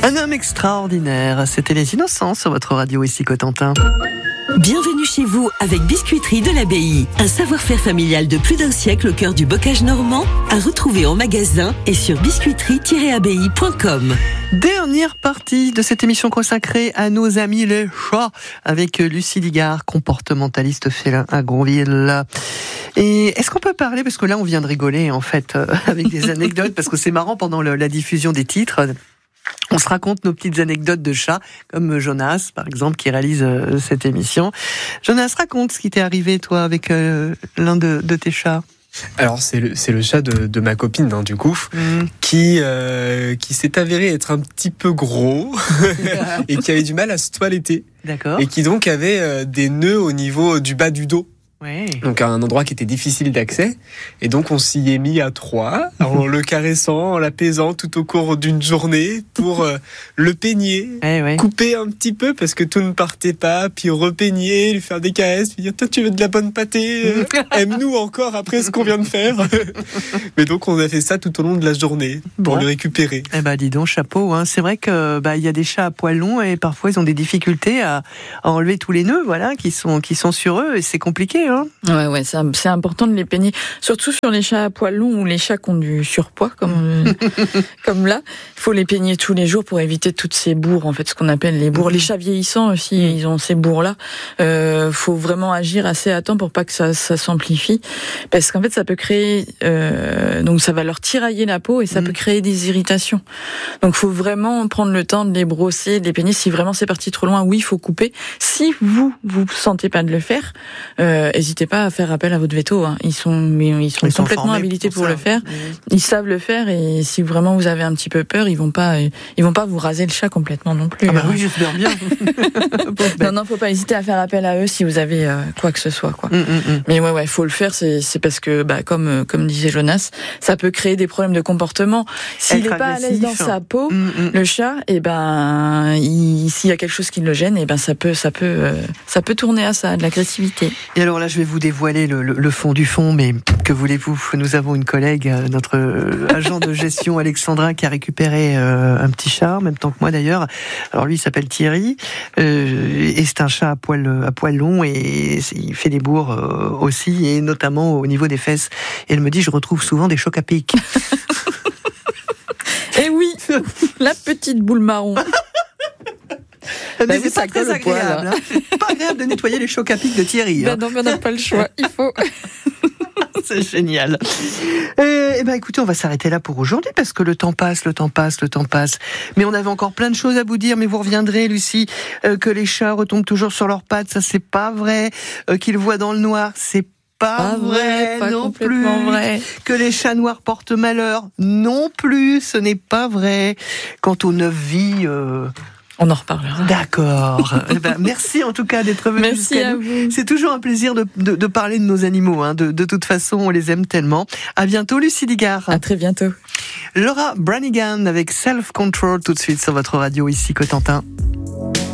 Un homme extraordinaire, c'était Les Innocents sur votre radio ici Cotentin. Bienvenue chez vous avec Biscuiterie de l'Abbaye. Un savoir-faire familial de plus d'un siècle au cœur du bocage normand, à retrouver en magasin et sur biscuiterie-abbaye.com. Dernière partie de cette émission consacrée à nos amis les chats avec Lucie Ligard, comportementaliste félin à Gronville. Et est-ce qu'on peut parler, parce que là on vient de rigoler en fait avec des anecdotes, parce que c'est marrant pendant la diffusion des titres. On se raconte nos petites anecdotes de chats, comme Jonas, par exemple, qui réalise cette émission. Jonas, raconte ce qui t'est arrivé, toi, avec l'un de tes chats. Alors, c'est le chat de ma copine, hein, du coup, qui s'est avéré être un petit peu gros et qui avait du mal à se toiletter. D'accord. Et qui donc avait des nœuds au niveau du bas du dos. Ouais. Donc un endroit qui était difficile d'accès, et donc on s'y est mis à 3 en le caressant, en l'apaisant tout au cours d'une journée pour le peigner, couper un petit peu parce que tout ne partait pas, puis repeigner, lui faire des caresses, lui dire toi tu veux de la bonne pâtée, aime-nous encore après ce qu'on vient de faire. Mais donc on a fait ça tout au long de la journée pour le récupérer. Eh ben dis donc, chapeau, hein. C'est vrai que y a des chats à poils longs et parfois ils ont des difficultés à enlever tous les nœuds, voilà, qui sont sur eux, et c'est compliqué. Hein. Ouais, c'est important de les peigner, surtout sur les chats à poils longs ou les chats qui ont du surpoids, comme là. Il faut les peigner tous les jours pour éviter toutes ces bourres, en fait, ce qu'on appelle les bourres. Les chats vieillissants aussi, ils ont ces bourres-là. Faut vraiment agir assez à temps pour pas que ça s'amplifie, parce qu'en fait, ça peut créer, donc ça va leur tirailler la peau et ça peut créer des irritations. Donc, faut vraiment prendre le temps de les brosser, de les peigner. Si vraiment c'est parti trop loin, oui, il faut couper. Si vous sentez pas de le faire, n'hésitez pas à faire appel à votre veto. Hein. Ils sont complètement habilités pour le faire. Ils savent le faire, et si vraiment vous avez un petit peu peur, ils vont pas vous raser le chat complètement non plus. Ah bah oui, j'espère bien. Non, faut pas hésiter à faire appel à eux si vous avez quoi que ce soit, quoi. Mais ouais, faut le faire. C'est parce que, comme disait Jonas, ça peut créer des problèmes de comportement. S'il n'est pas à l'aise dans sa peau, le chat, s'il y a quelque chose qui le gêne, ça peut tourner à ça, de l'agressivité. Et alors là, je vais vous dévoiler le fond du fond, mais que voulez-vous ? Nous avons une collègue, notre agent de gestion Alexandra, qui a récupéré un petit chat, en même temps que moi d'ailleurs. Alors lui, il s'appelle Thierry, et c'est un chat à poils longs, et il fait des bourres aussi, et notamment au niveau des fesses. Et elle me dit, je retrouve souvent des chocs à pic. Eh oui, la petite boule marron. Mais c'est pas très agréable. C'est pas agréable de nettoyer les chocs à pic de Thierry. Non, mais on n'a pas le choix. Il faut. C'est génial. Écoutez, on va s'arrêter là pour aujourd'hui, parce que le temps passe. Mais on avait encore plein de choses à vous dire, mais vous reviendrez, Lucie, que les chats retombent toujours sur leurs pattes, ça c'est pas vrai. Qu'ils voient dans le noir, c'est pas vrai non plus. Vrai. Que les chats noirs portent malheur, non plus, ce n'est pas vrai. Quant aux 9 vies... On en reparlera. D'accord. Merci en tout cas d'être venu jusqu'à nous. Vous. C'est toujours un plaisir de parler de nos animaux. Hein. De toute façon, on les aime tellement. À bientôt, Lucie Ligard. À très bientôt. Laura Branigan avec Self Control tout de suite sur votre radio ici Cotentin.